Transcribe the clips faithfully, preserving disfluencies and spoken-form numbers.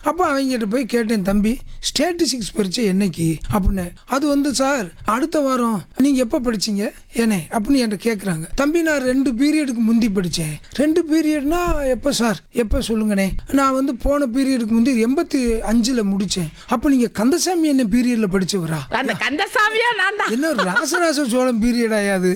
அப்போ அவங்ககிட்ட போய் கேட்டேன், தம்பி ஸ்டேட்டிஸ்டிக்ஸ் பரீட்சை என்னைக்கு அப்படின்னு. அது வந்து சார் அடுத்த வாரம். நீங்கள் எப்போ படிச்சீங்க ஏனே அப்படின்னு என்கிட்ட கேட்குறாங்க. தம்பி நான் ரெண்டு பீரியடுக்கு முந்தி படித்தேன். ரெண்டு பீரியட்னா எப்போ சார், எப்போ சொல்லுங்கண்ணே. நான் வந்து போன பீரியடுக்கு முந்தி எண்பத்தி அஞ்சில் முடித்தேன். அப்போ நீங்கள் கந்தசாமி என்ன பீரியடில் படித்தவரா? அந்த கந்தசாமியா நான் தான். என்ன ராசராச சோழன் பீரியட் ஆயாது.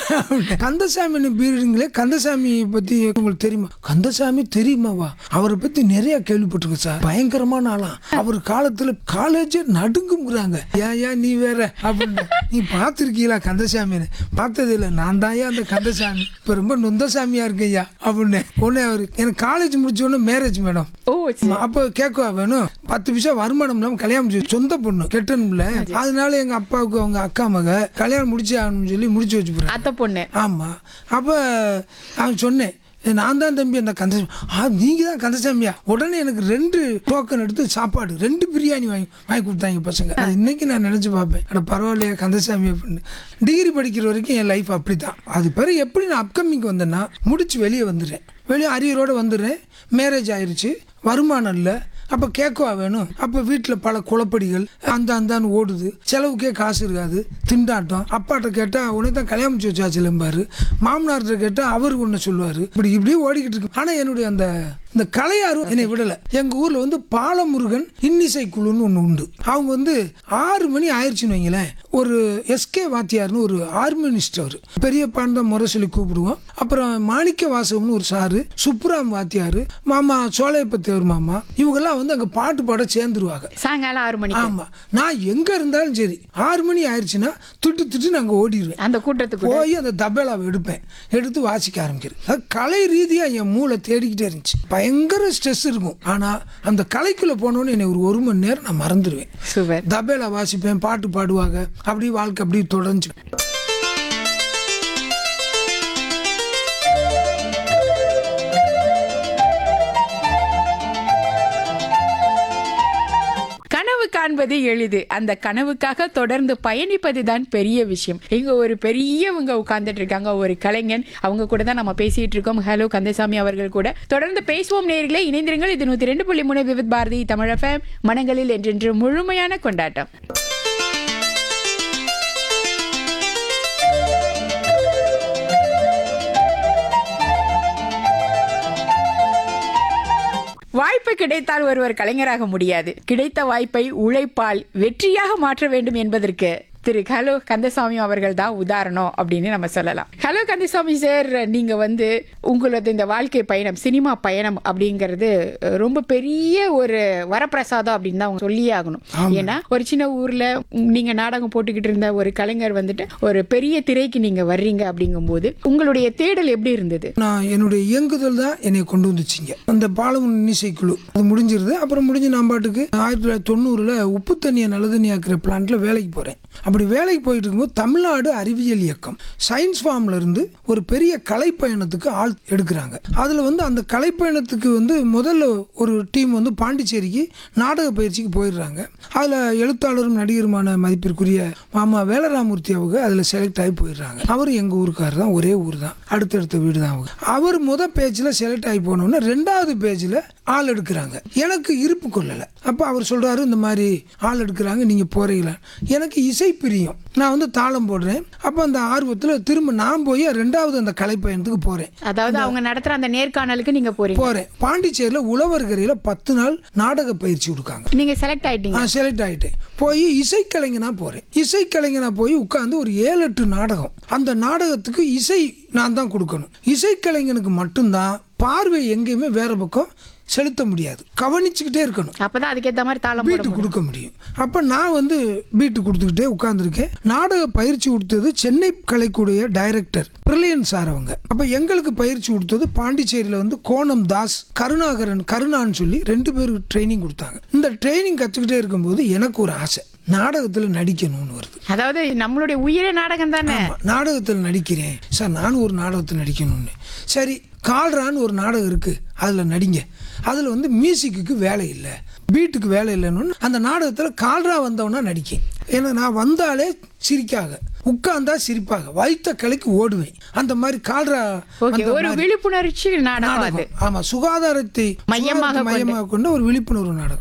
கந்தசாமி என்ன பீரியடுங்களே. கந்தசாமியை பற்றி உங்களுக்கு தெரியுமா? கந்தசாமி தெரியுமாவா? அவரை பற்றி நிறைய கேள்விப்பட்டிருக்கேன் சார். பயங்கரமான ஆளாம். அவர் காலத்தில் காலேஜே நடுங்குங்கிறாங்க. ஏன் ஏன் நீ வேற அப்படின்னு. நீ பார்த்துருக்கீங்களா கந்தசாமின்னு? பார்த்தது இல்லை. நான் தான் அந்த கந்தசாமி இப்போ ரொம்ப நொந்தசாமியா இருக்கேயா அப்படின்னு. உடனே அவர் எனக்கு காலேஜ் முடிச்ச உடனே மேரேஜ் மேடம். ஓ சரி. அப்போ கேட்கவா வேணும், பத்து விஷயம் வருமானம் இல்லாமல் கல்யாணம் முடிச்சு, சொந்த பொண்ணு கெட்டணும்ல. அதனால எங்க அப்பாவுக்கு அவங்க அக்கா மக கல்யாணம் முடிச்சு ஆகணும்னு சொல்லி முடிச்சு வச்சு போறேன் அத்தை பொண்ணு. ஆமா. அப்போ அவன் சொன்னேன், நான் தான் தம்பி அந்த கந்தசாமி. ஆ நீங்க தான் கந்தசாமியா? உடனே எனக்கு ரெண்டு டோக்கன் எடுத்து சாப்பாடு ரெண்டு பிரியாணி வாங்கி வாங்கி கொடுத்தாங்க பசங்க. அது இன்னைக்கு நான் நினைச்சு பார்ப்பேன், அட பரவாயில்லையா கந்தசாமி அப்படின்னு. டிகிரி படிக்கிற வரைக்கும் என் லைஃப் அப்படித்தான். அது பிறகு எப்படி நான் அப்கமிங் வந்தேன்னா முடிச்சு வெளியே வந்துடுறேன். வெளியே அரியரோடு வந்துடுறேன். மேரேஜ் ஆயிடுச்சு, வருமானம் இல்லை. அப்போ கேட்கவா வேணும். அப்போ வீட்டில் பல குழப்படிகள் அந்த அந்தான்னு ஓடுது. செலவுக்கே காசு இருக்காது, திண்டாட்டம். அப்பாட்ட கேட்டால் உடனே தான் கல்யாணம் முடிச்சு வச்சாச்சுலம்பாரு. மாமனார்கிட்ட கேட்டால் அவருக்கு ஒன்று சொல்லுவார். இப்படி இப்படியே ஓடிக்கிட்டு இருக்கு. ஆனால் என்னுடைய அந்த இந்த கலையாரும் என்னை விடலை. எங்கள் ஊரில் வந்து பாலமுருகன் இன்னிசை குழுன்னு ஒன்று உண்டு. அவங்க வந்து ஆறு மணி ஆயிடுச்சுன்னு வைங்களேன், ஒரு எஸ்கே வாத்தியார்னு ஒரு ஹார்மோனிஸ்ட், அவர் பெரிய பாண்ட முறை சொல்லி கூப்பிடுவோம். அப்புறம் மாணிக்க வாசகம்னு ஒரு சாரு, சுப்புராம் வாத்தியார், மாமா சோலையப்பத்தேவர் மாமா, இவங்கெல்லாம் வந்து அங்கே பாட்டு பாட சேர்ந்துருவாங்க சாயங்காலம் ஆறு மணி. ஆமா. நான் எங்க இருந்தாலும் சரி ஆறு மணி ஆயிடுச்சுன்னா திட்டு திட்டு நாங்க ஓடிடுவேன். அந்த கூட்டத்துக்கு போய் அந்த தபேலாவை எடுப்பேன், எடுத்து வாசிக்க ஆரம்பிக்கிறேன். கலை ரீதியா என் மூளை தேடிக்கிட்டே இருந்துச்சு. பயங்கர ஸ்ட்ரெஸ் இருக்கும். ஆனா அந்த கலைக்குள்ள போனோன்னு என்னை ஒரு ஒரு மணி நேரம் நான் மறந்துடுவேன். சூப்பர். தபேலா வாசிப்பேன், பாட்டு பாடுவாங்க, அப்படி வாழ்க்கை அப்படி தொடர்ந்து. கனவு காண்பது எளிது, அந்த கனவுக்காக தொடர்ந்து பயணிப்பது தான் பெரிய விஷயம். இங்க ஒரு பெரியவங்க உட்கார்ந்துட்டு இருக்காங்க, ஒரு கலைஞன். அவங்க கூட தான் நம்ம பேசிட்டு இருக்கோம். ஹலோ கந்தசாமி அவர்கள் கூட தொடர்ந்து பேசுவோம். நேயர்களே இணைந்திருங்கள். இது நூத்தி ரெண்டு புள்ளி மூணு விவித் பாரதி தமிழ் எஃப்எம். மனங்களில் என்றென்று முழுமையான கொண்டாட்டம். வாய்ப்பு கிடைத்தால் ஒருவர் கலைஞராக முடியாது. கிடைத்த வாய்ப்பை உழைப்பால் வெற்றியாக மாற்ற வேண்டும் என்பதற்கு திரு ஹலோ கந்தசாமி அவர்கள் தான் உதாரணம் அப்படின்னு நம்ம சொல்லலாம். ஹலோ கந்தசாமி சார், நீங்க வந்து உங்களது இந்த வாழ்க்கை பயணம், சினிமா பயணம் அப்படிங்கிறது ரொம்ப பெரிய ஒரு வரப்பிரசாதம் அப்படின்னு தான் அவங்க சொல்லியே ஆகணும். ஏன்னா ஒரு சின்ன ஊர்ல நீங்க நாடகம் போட்டுக்கிட்டு இருந்த ஒரு கலைஞர் வந்துட்டு ஒரு பெரிய திரைக்கு நீங்க வர்றீங்க அப்படிங்கும்போது உங்களுடைய தேடல் எப்படி இருந்தது? நான் என்னுடைய இயங்குதல் தான் என்னை கொண்டு வந்துச்சிங்க. அந்த பாலமுன் இன்னிசைக்குழு அது முடிஞ்சிருது. அப்புறம் முடிஞ்சு நான் பாட்டுக்கு ஆயிரத்தி தொள்ளாயிரத்தி தொண்ணூறுல உப்பு தண்ணியை நல்ல தண்ணி ஆக்குற பிளான்ட்ல வேலைக்கு போறேன். அப்படி வேலைக்கு போயிட்டு இருக்கும்போது தமிழ்நாடு அறிவியல் இயக்கம் சயின்ஸ் ஃபார்ம்ல இருந்து ஒரு பெரிய கலைப்பயணத்துக்கு ஆள் எடுக்கிறாங்க. அதுல வந்து அந்த கலைப்பயணத்துக்கு வந்து முதல்ல ஒரு டீம் வந்து பாண்டிச்சேரிக்கு நாடக பயிற்சிக்கு போயிடுறாங்க. அதுல எழுத்தாளரும் நடிகருமான மதிப்பிற்குரிய மாமா வேலராமூர்த்தி அவங்க அதுல செலக்ட் ஆகி போயிடுறாங்க. அவர் எங்க ஊருக்காரர் தான், ஒரே ஊர் தான், அடுத்தடுத்த வீடு தான் அவங்க. அவர் முத பேஜ்ல செலக்ட் ஆகி போனோம்னா ரெண்டாவது பேஜ்ல ஆள் எடுக்கிறாங்க. எனக்கு இருப்பு கொள்ளல. அப்ப அவர் சொல்றாரு, இந்த மாதிரி ஆள் எடுக்கிறாங்க, நீங்க போறீங்களா? எனக்கு இசை பிரியம், நான் வந்து தாளம் போடுறேன். அப்ப அந்த ஆர்வத்துல திரும்ப நான் போய் ரெண்டாவது அந்த கலைப்பயணத்துக்கு போறேன். அதாவது அவங்க நடத்துற அந்த நேர்காணலுக்கு நீங்க போறீங்க. போறேன். பாண்டிச்சேரியில உழவர்கரையில பத்து நாள் நாடக பயிற்சி கொடுக்காங்க. நீங்க செலக்ட் ஆயிட்டீங்க? செலக்ட் ஆயிட்டேன். போய் இசைக்கலைஞனா போறேன். இசைக்கலைஞனா போய் உட்கார்ந்து ஒரு ஏழு எட்டு நாடகம். அந்த நாடகத்துக்கு இசை நான் தான் கொடுக்கணும். இசைக்கலைஞனுக்கு மட்டும்தான் பார்வை எங்கேயுமே வேற பக்கம் செலுத்த முடியாது, கவனிச்சுக்கிட்டே இருக்கணும். அப்பதான் அதுக்கேற்ற மாதிரி தாளம் பீட்டு கொடுக்க முடியும். அப்ப நான் வந்து பீட்டு கொடுத்துக்கிட்டே உட்கார்ந்துருக்கேன். நாடக பயிற்சி கொடுத்தது சென்னை கலைக்குடைய டைரக்டர் பிரில்லியன் சார் அவங்க. அப்ப எங்களுக்கு பயிற்சி கொடுத்தது பாண்டிச்சேரியில வந்து கோணம் தாஸ், கருணாகரன், கருணான்னு சொல்லி ரெண்டு பேருக்கு ட்ரைனிங் கொடுத்தாங்க. இந்த ட்ரைனிங் கத்துக்கிட்டே இருக்கும்போது எனக்கு ஒரு ஆசை, நாடகத்துல நடிக்கணும்னு வருது. அதாவது நம்மளுடைய உயிரே நாடகம் தானே. நாடகத்தில் நடிக்கிறேன் சார், நானும் ஒரு நாடகத்தில் நடிக்கணும்னு. சரி, கால்ரான்னு ஒரு நாடகம் இருக்கு, அதுல நடிங்க. அதுல வந்து மியூசிக்கு வேலை இல்லை, பீட்டுக்கு வேலை இல்லைன்னு அந்த நாடகத்துல கால்ரா வந்தவனா நடிக்கேன். ஏன்னா நான் வந்தாலே சிரிக்காக, உட்கார்ந்தா சிரிப்பாக, வைத்த கலைக்கு ஓடுவேன். அந்த மாதிரி கால்ரா ஒரு விழிப்புணர்ச்சி நாடகம். ஆமா, சுகாதாரத்தை மையமாக மையமாக கொண்ட ஒரு விழிப்புணர்வு நாடகம்.